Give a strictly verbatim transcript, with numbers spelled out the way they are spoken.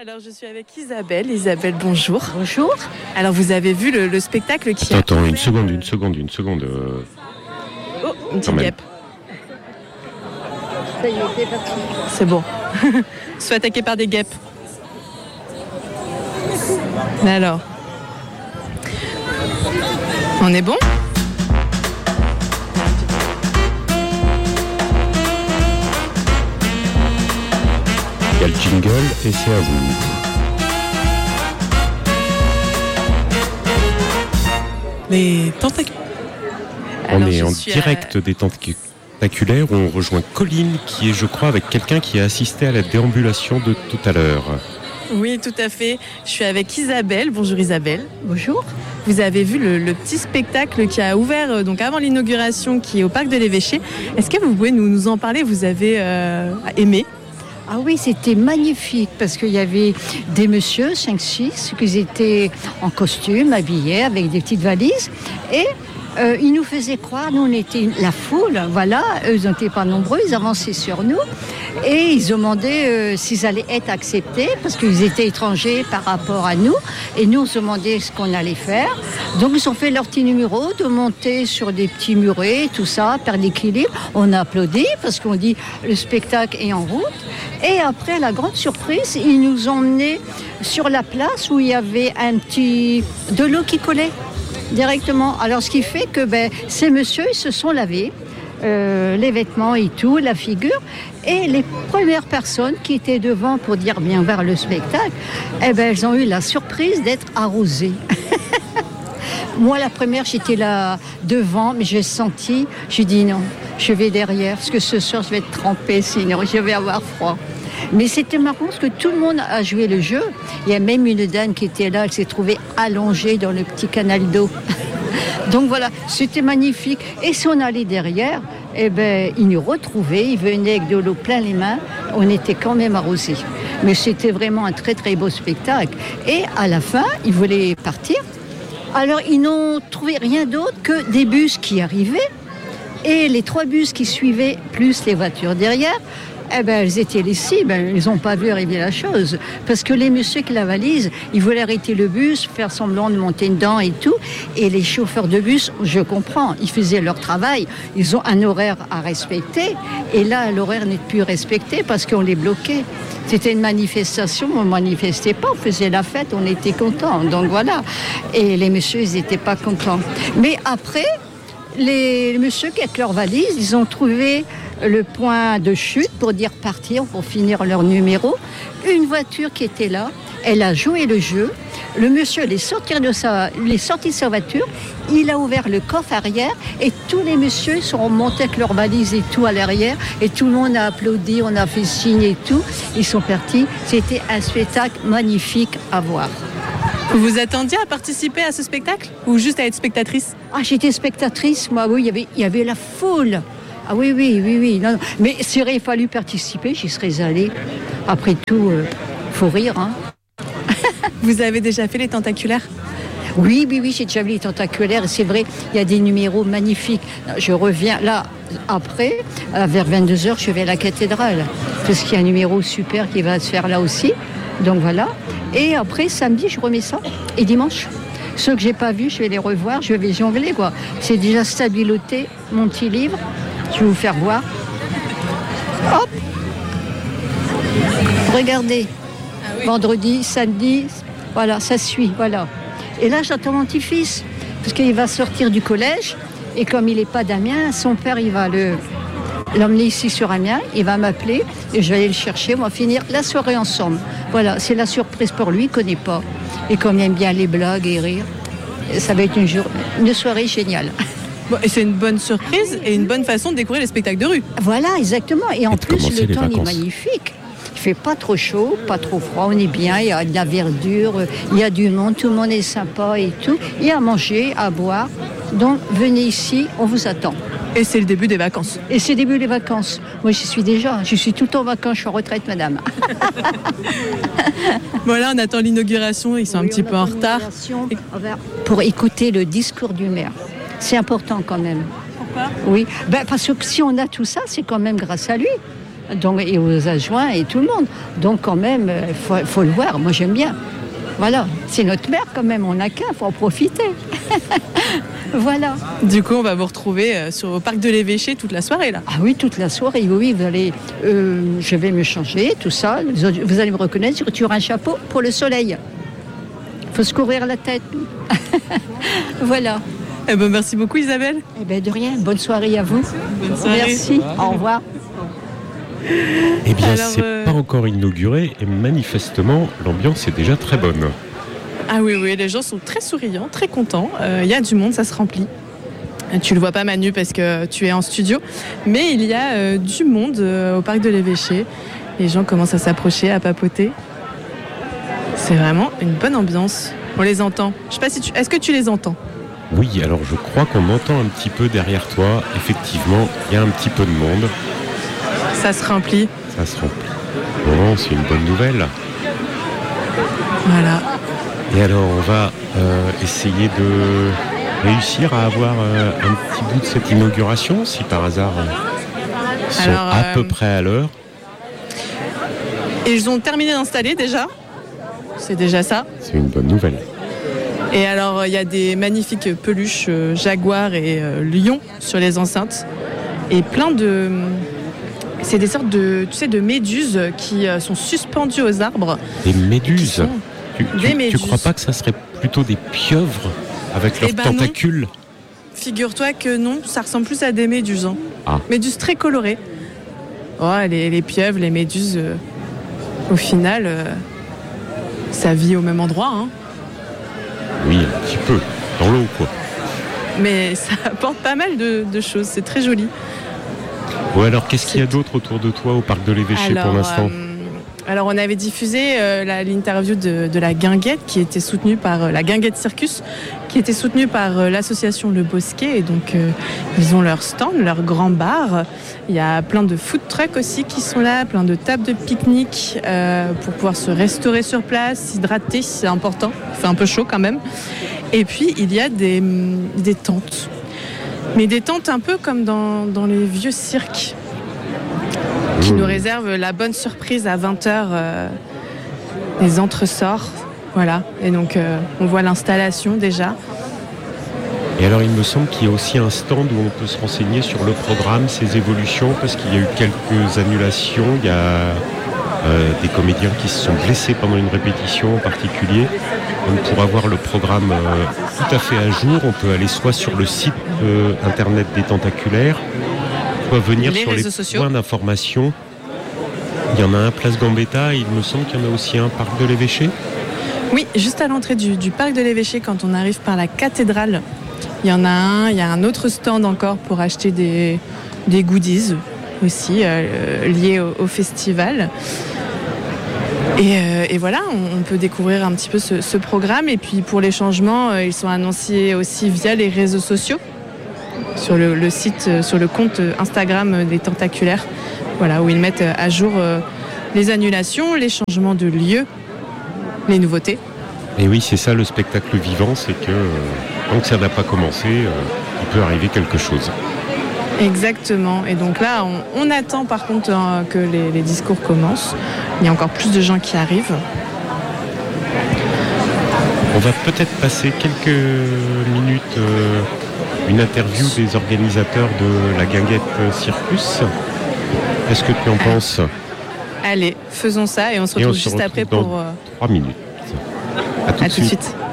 Alors je suis avec Isabelle. Isabelle, bonjour. Bonjour. Alors vous avez vu le, le spectacle qui attends, a... Attends, une seconde, une seconde, une seconde. Euh... Oh, une petite guêpe. Ça y est, c'est parti. C'est bon. Se fait attaquer par des guêpes. Alors. On est bon ? Il y a le jingle et c'est à vous. Les tentacules. On est en direct à... des tentaculaires où on rejoint Colline qui est, je crois, avec quelqu'un qui a assisté à la déambulation de tout à l'heure. Oui, tout à fait. Je suis avec Isabelle. Bonjour Isabelle. Bonjour. Vous avez vu le, le petit spectacle qui a ouvert euh, donc avant l'inauguration qui est au parc de l'Évêché. Est-ce que vous pouvez nous, nous en parler ? Vous avez euh, aimé ? Ah oui, c'était magnifique parce qu'il y avait des messieurs, cinq six, qui étaient en costume, habillés, avec des petites valises. Et euh, ils nous faisaient croire, nous on était la foule, voilà, eux ils n'étaient pas nombreux, ils avançaient sur nous. Et ils demandaient euh, s'ils allaient être acceptés parce qu'ils étaient étrangers par rapport à nous. Et nous on se demandait ce qu'on allait faire. Donc ils ont fait leur petit numéro de monter sur des petits murets, tout ça, perdre l'équilibre. On a applaudi parce qu'on dit le spectacle est en route. Et après, la grande surprise, ils nous ont emmenés sur la place où il y avait un petit de l'eau qui collait directement. Alors, ce qui fait que ben, ces messieurs, ils se sont lavés, euh, les vêtements et tout, la figure. Et les premières personnes qui étaient devant pour dire bien vers le spectacle, eh ben, elles ont eu la surprise d'être arrosées. Moi, la première, j'étais là devant, mais j'ai senti, j'ai dit non, je vais derrière, parce que ce soir, je vais être trempée, sinon je vais avoir froid. Mais c'était marrant, parce que tout le monde a joué le jeu. Il y a même une dame qui était là, elle s'est trouvée allongée dans le petit canal d'eau. Donc voilà, c'était magnifique. Et si on allait derrière, eh ben, ils nous retrouvaient, ils venaient avec de l'eau plein les mains, on était quand même arrosés. Mais c'était vraiment un très très beau spectacle. Et à la fin, ils voulaient partir. Alors, ils n'ont trouvé rien d'autre que des bus qui arrivaient et les trois bus qui suivaient, plus les voitures derrière, eh ben, elles étaient les cibles, ils n'ont pas vu arriver la chose. Parce que les messieurs qui la valise, ils voulaient arrêter le bus, faire semblant de monter dedans et tout. Et les chauffeurs de bus, je comprends, ils faisaient leur travail, ils ont un horaire à respecter. Et là, l'horaire n'est plus respecté parce qu'on les bloquait. C'était une manifestation, on ne manifestait pas, on faisait la fête, on était contents. Donc voilà. Et les messieurs, ils n'étaient pas contents. Mais après, les messieurs qui avec leurs valises, ils ont trouvé le point de chute pour dire partir, pour finir leur numéro. Une voiture qui était là, elle a joué le jeu. Le monsieur il est sorti de sa, il est sorti de sa voiture, il a ouvert le coffre arrière et tous les messieurs sont montés avec leurs valises et tout à l'arrière et tout le monde a applaudi, on a fait signe et tout. Ils sont partis. C'était un spectacle magnifique à voir. Vous vous attendiez à participer à ce spectacle ou juste à être spectatrice ? Ah, j'étais spectatrice, moi, oui, il y avait, il y avait la foule. Ah oui, oui, oui, oui. Non, non. Mais s'il aurait fallu participer, j'y serais allée. Après tout, il euh, faut rire, hein. Vous avez déjà fait les tentaculaires ? Oui, oui, oui, j'ai déjà vu les tentaculaires. Et c'est vrai, il y a des numéros magnifiques. Je reviens là, après, vers vingt-deux heures, je vais à la cathédrale. Parce qu'il y a un numéro super qui va se faire là aussi. Donc voilà. Et après, samedi, je remets ça. Et dimanche, ceux que j'ai pas vus, je vais les revoir. Je vais jongler, quoi. C'est déjà stabiloté, mon petit livre. Je vais vous faire voir. Hop. Regardez. Ah oui. Vendredi, samedi, voilà, ça suit, voilà. Et là, j'attends mon petit-fils, parce qu'il va sortir du collège. Et comme il n'est pas d'Amiens, son père, il va le... l'emmener ici sur Amiens, il va m'appeler et je vais aller le chercher, on va finir la soirée ensemble. Voilà, c'est la surprise pour lui, il ne connaît pas. Et comme il aime bien les blagues et rire, ça va être une, jour... une soirée géniale. Bon, et c'est une bonne surprise et une bonne façon de découvrir les spectacles de rue. Voilà, exactement. Et en et plus, le temps vacances. est magnifique. Il ne fait pas trop chaud, pas trop froid, on est bien, il y a de la verdure, il y a du monde, tout le monde est sympa et tout. Il y a à manger, à boire. Donc, venez ici, on vous attend. Et c'est le début des vacances. Et c'est le début des vacances. Moi, j'y suis déjà. Je suis tout le temps en vacances. Je suis en retraite, madame. Voilà, on attend l'inauguration. Ils sont oui, un petit peu en retard. Et... Pour écouter le discours du maire. C'est important quand même. Pourquoi ? Oui, ben, parce que si on a tout ça, c'est quand même grâce à lui. Donc, et aux adjoints et tout le monde. Donc quand même, il faut, faut le voir. Moi, j'aime bien. Voilà, c'est notre mère quand même, on n'a qu'un, il faut en profiter. Voilà. Du coup, on va vous retrouver euh, sur, au parc de l'Évêché toute la soirée, là. Ah oui, toute la soirée, oui, oui, vous allez, euh, je vais me changer, tout ça. Vous, vous allez me reconnaître, tu auras un chapeau pour le soleil. Il faut se couvrir la tête. Voilà. Eh ben, merci beaucoup, Isabelle. Eh ben, de rien, bonne soirée à vous. Bonne soirée. Merci, au revoir. Eh bien, Alors, c'est euh... pas encore inauguré et manifestement, l'ambiance est déjà très bonne. Ah oui, oui, les gens sont très souriants, très contents. Il euh, y a du monde, ça se remplit. Tu le vois pas, Manu, parce que tu es en studio. Mais il y a euh, du monde euh, au parc de l'Évêché. Les gens commencent à s'approcher, à papoter. C'est vraiment une bonne ambiance. On les entend. Je sais pas si tu... Est-ce que tu les entends ? Oui, alors je crois qu'on entend un petit peu derrière toi. Effectivement, il y a un petit peu de monde. Ça se remplit. Ça se remplit. Bon, c'est une bonne nouvelle. Voilà. Et alors, on va euh, essayer de réussir à avoir euh, un petit bout de cette inauguration, si par hasard euh, sont alors, à euh... peu près à l'heure. Et ils ont terminé d'installer déjà. C'est déjà ça. C'est une bonne nouvelle. Et alors, il y a des magnifiques peluches euh, jaguars et euh, lions sur les enceintes. Et plein de... C'est des sortes de, tu sais, de méduses qui euh, sont suspendues aux arbres. Des méduses sont... Tu, tu, des méduses. Tu crois pas que ça serait plutôt des pieuvres avec leurs eh ben tentacules ? Non. Figure-toi que non, ça ressemble plus à des méduses. Hein. Ah. Méduses très colorées. Oh, les, les pieuvres, les méduses, euh, au final, euh, ça vit au même endroit. Hein. Oui, un petit peu, dans l'eau, quoi. Mais ça apporte pas mal de, de choses, c'est très joli. Ouais, alors qu'est-ce qu'il y a d'autre autour de toi au parc de l'Évêché alors, pour l'instant ? euh, Alors on avait diffusé euh, la, l'interview de, de la Guinguette qui était soutenue par euh, la Guinguette Circus, qui était soutenue par euh, l'association Le Bosquet. Et donc euh, ils ont leur stand, leur grand bar. Il y a plein de food trucks aussi qui sont là, plein de tables de pique-nique euh, pour pouvoir se restaurer sur place, s'hydrater, c'est important. Il fait un peu chaud quand même. Et puis il y a des, des tentes. Mais des tentes un peu comme dans, dans les vieux cirques qui nous réservent la bonne surprise à vingt heures, euh, les entresorts. Voilà. Et donc, euh, on voit l'installation déjà. Et alors, il me semble qu'il y a aussi un stand où on peut se renseigner sur le programme, ses évolutions, parce qu'il y a eu quelques annulations. Il y a euh, des comédiens qui se sont blessés pendant une répétition en particulier. Donc, pour avoir le programme euh, tout à fait à jour, on peut aller soit sur le site euh, internet des Tentaculaires, soit venir les sur les sociaux. Points d'information. Il y en a un place Gambetta, et il me semble qu'il y en a aussi un parc de l'Évêché. Oui, juste à l'entrée du, du parc de l'Évêché, quand on arrive par la cathédrale, il y en a un. Il y a un autre stand encore pour acheter des, des goodies aussi euh, liés au, au festival. Et, euh, et voilà, on, on peut découvrir un petit peu ce, ce programme. Et puis pour les changements, euh, ils sont annoncés aussi via les réseaux sociaux, sur le, le site, euh, sur le compte Instagram des Tentaculaires, voilà, où ils mettent à jour euh, les annulations, les changements de lieu, les nouveautés. Et oui, c'est ça le spectacle vivant, c'est que euh, tant que ça n'a pas commencé, euh, il peut arriver quelque chose. Exactement. Et donc là, on, on attend par contre euh, que les, les discours commencent. Il y a encore plus de gens qui arrivent. On va peut-être passer quelques minutes, euh, une interview des organisateurs de la Guinguette Circus. Qu'est-ce que tu en penses ? Allez, faisons ça et on se retrouve et on se juste retrouve après dans pour... trois minutes. À tout, à de, tout suite. de suite.